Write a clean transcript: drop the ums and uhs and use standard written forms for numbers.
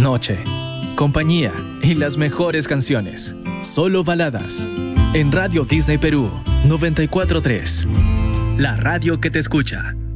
noche, compañía y las mejores canciones. Solo baladas. En Radio Disney Perú 94.3. La radio que te escucha.